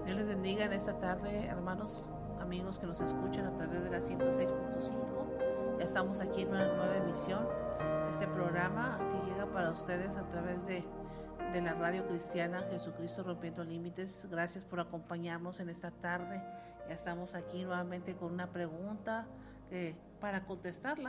Dios les bendiga en esta tarde, hermanos, amigos que nos escuchan a través de la 106.5. Ya estamos aquí en una nueva emisión. Este programa que llega para ustedes a través de la radio cristiana Jesucristo Rompiendo Límites. Gracias por acompañarnos en esta tarde. Ya estamos aquí nuevamente con una pregunta para contestarla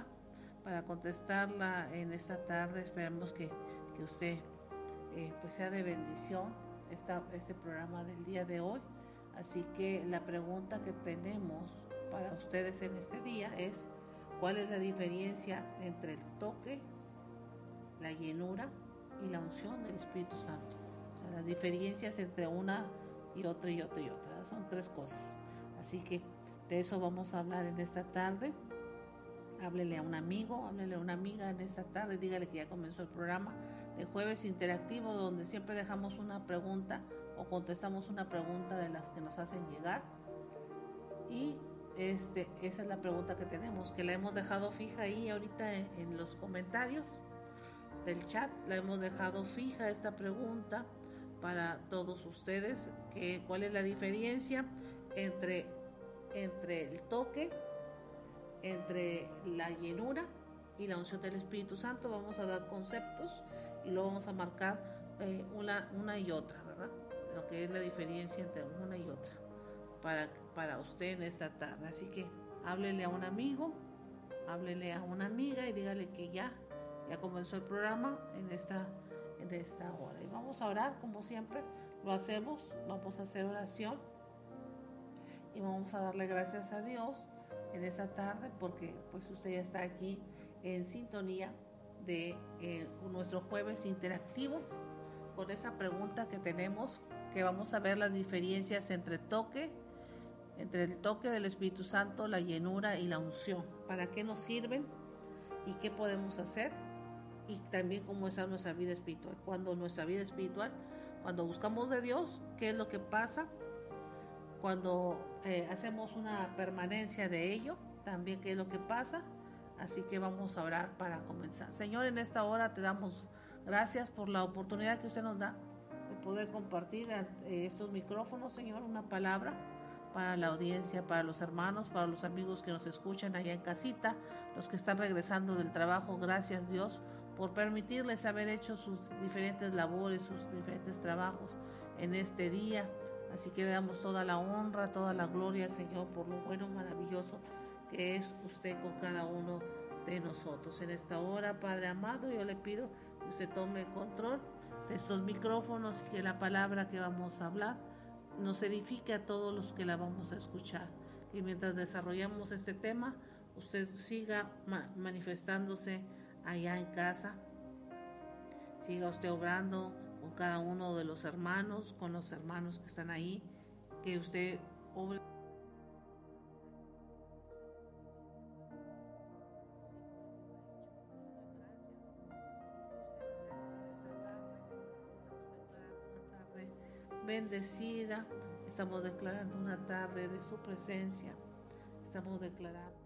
en esta tarde. Esperamos que usted pues sea de bendición este programa del día de hoy. Así que la pregunta que tenemos para ustedes en este día es: ¿cuál es la diferencia entre el toque, la llenura y la unción del Espíritu Santo? O sea, las diferencias entre una y otra. Son tres cosas. Así que de eso vamos a hablar en esta tarde. Háblele a un amigo, háblele a una amiga en esta tarde, dígale que ya comenzó el programa de Jueves Interactivo, donde siempre dejamos una pregunta o contestamos una pregunta de las que nos hacen llegar. Y esa es la pregunta que tenemos, que la hemos dejado fija ahí ahorita en los comentarios del chat. La hemos dejado fija esta pregunta para todos ustedes, que cuál es la diferencia entre el toque, entre la llenura y la unción del Espíritu Santo. Vamos a dar conceptos y lo vamos a marcar una y otra, ¿verdad? Lo que es la diferencia entre una y otra para usted en esta tarde. Así que háblele a un amigo, háblele a una amiga y dígale que ya comenzó el programa en esta hora. Y vamos a orar como siempre lo hacemos. Vamos a hacer oración y vamos a darle gracias a Dios en esta tarde, porque pues usted ya está aquí en sintonía de nuestro Jueves Interactivo, con esa pregunta que tenemos, que vamos a ver las diferencias entre el toque del Espíritu Santo, la llenura y la unción. ¿Para qué nos sirven y qué podemos hacer? Y también cómo es nuestra vida espiritual. Cuando buscamos de Dios, ¿qué es lo que pasa? Cuando hacemos una permanencia de ello, también qué es lo que pasa. Así que vamos a orar para comenzar. Señor, en esta hora te damos gracias por la oportunidad que usted nos da de poder compartir estos micrófonos, Señor, una palabra para la audiencia, para los hermanos, para los amigos que nos escuchan allá en casita, los que están regresando del trabajo. Gracias, Dios, por permitirles haber hecho sus diferentes labores, sus diferentes trabajos en este día. Así que le damos toda la honra, toda la gloria, Señor, por lo bueno, maravilloso que es usted con cada uno de nosotros. En esta hora, Padre amado, yo le pido que usted tome el control de estos micrófonos y que la palabra que vamos a hablar nos edifique a todos los que la vamos a escuchar. Y mientras desarrollamos este tema, usted siga manifestándose allá en casa, siga usted obrando con cada uno de los hermanos, con los hermanos que están ahí, que usted obre. Bendecida, estamos declarando una tarde de su presencia, estamos declarando